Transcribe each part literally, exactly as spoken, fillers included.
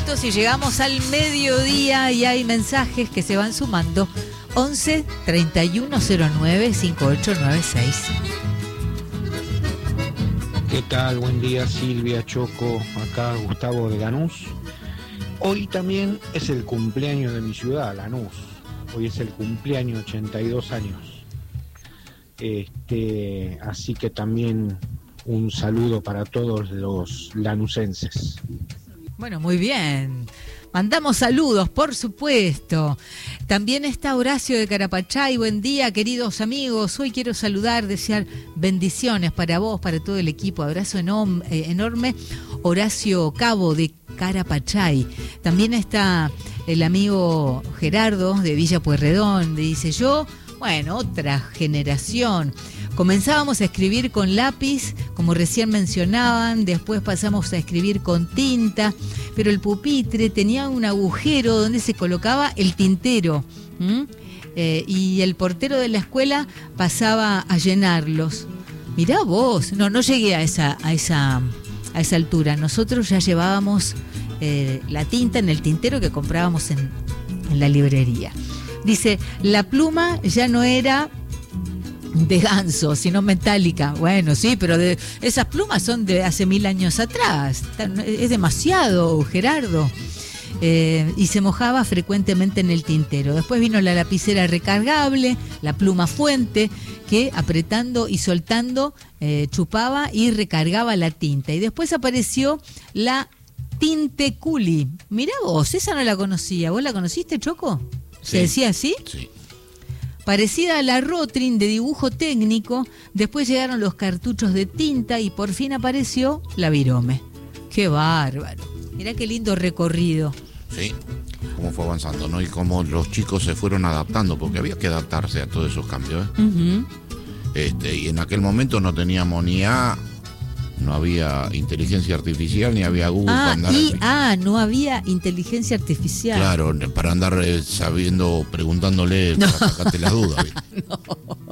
minutos y llegamos al mediodía y hay mensajes que se van sumando. once, treinta y uno cero nueve, cincuenta y ocho noventa y seis. ¿Qué tal? Buen día, Silvia, Choco, acá Gustavo de Lanús. Hoy también es el cumpleaños de mi ciudad, Lanús. Hoy es el cumpleaños, ochenta y dos años. Este, así que también un saludo para todos los lanusenses. Bueno, muy bien. Mandamos saludos, por supuesto. También está Horacio de Carapachay. Buen día, queridos amigos. Hoy quiero saludar, desear bendiciones para vos, para todo el equipo. Abrazo enom- eh, enorme. Horacio Cabo de Carapachay. También está el amigo Gerardo de Villa Pueyrredón. Dice yo, bueno, otra generación. Comenzábamos a escribir con lápiz, como recién mencionaban, después pasamos a escribir con tinta, pero el pupitre tenía un agujero donde se colocaba el tintero, ¿m? Eh, y el portero de la escuela pasaba a llenarlos. Mirá vos, no, no llegué a esa, a esa, a esa altura. Nosotros ya llevábamos eh, la tinta en el tintero que comprábamos en, en la librería. Dice, la pluma ya no era de ganso, sino metálica. Bueno, sí, pero de, esas plumas son de hace mil años atrás. Es demasiado, Gerardo. Eh, y se mojaba frecuentemente en el tintero. Después vino la lapicera recargable, la pluma fuente, que apretando y soltando eh, chupaba y recargaba la tinta. Y después apareció la Tinteculi. Mirá vos, esa no la conocía. ¿Vos la conociste, Choco? ¿Se Sí. decía así? Sí. Parecida a la Rotring de dibujo técnico, después llegaron los cartuchos de tinta y por fin apareció la Virome. ¡Qué bárbaro! Mirá qué lindo recorrido. Sí, cómo fue avanzando, ¿no? Y cómo los chicos se fueron adaptando, porque había que adaptarse a todos esos cambios, ¿eh? Uh-huh. Este, y en aquel momento no teníamos ni A, no había inteligencia artificial, ni había Google para Ah, andar. y ah, no había inteligencia artificial. Claro, para andar eh, sabiendo, preguntándole, No. para sacarte las dudas. ¿Viste? No.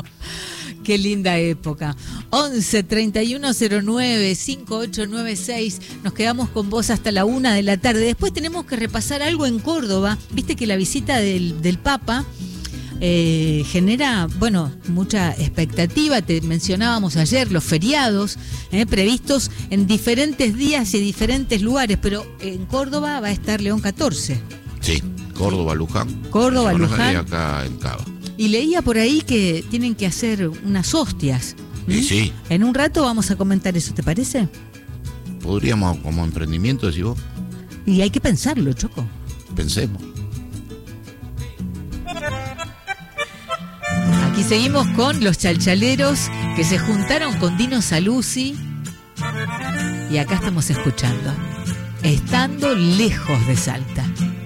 Qué linda época. once, treinta y uno cero nueve, cincuenta y ocho noventa y seis. Nos quedamos con vos hasta la una de la tarde. Después tenemos que repasar algo en Córdoba. Viste que la visita del, del Papa eh, genera, bueno, mucha expectativa. Te mencionábamos ayer los feriados eh, previstos en diferentes días y diferentes lugares, pero en Córdoba va a estar León catorce. Sí, Córdoba, Luján. Córdoba, Buenos Aires, Luján. acá en Cava. Y leía por ahí que tienen que hacer unas hostias. Y sí, En un rato vamos a comentar eso, ¿te parece? podríamos como emprendimiento, decís vos, Y hay que pensarlo, Choco. pensemos. Aquí seguimos con los chalchaleros que se juntaron con Dino Saluzzi. Y acá estamos escuchando Estando lejos de Salta.